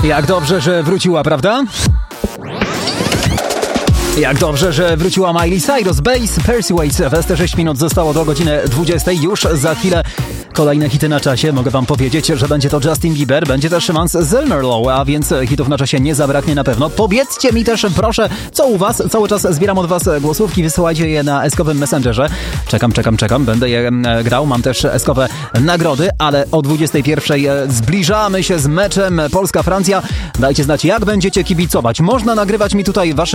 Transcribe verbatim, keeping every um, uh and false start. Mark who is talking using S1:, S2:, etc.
S1: Jak dobrze, że wróciła, prawda? Jak dobrze, że wróciła Miley Cyrus, Bass, Persuade. W Esterze sześć minut zostało do godziny dwudziestej. Już za chwilę kolejne hity na czasie. Mogę wam powiedzieć, że będzie to Justin Bieber, będzie też Mans Zellmerlow, a więc hitów na czasie nie zabraknie na pewno. Powiedzcie mi też, proszę, co u was? Cały czas zbieram od was głosówki, wysyłajcie je na eskowym Messengerze. Czekam, czekam, czekam, będę je grał. Mam też eskowe nagrody, ale o dwudziestej pierwszej zbliżamy się z meczem Polska-Francja. Dajcie znać, jak będziecie kibicować. Można nagrywać mi tutaj wasze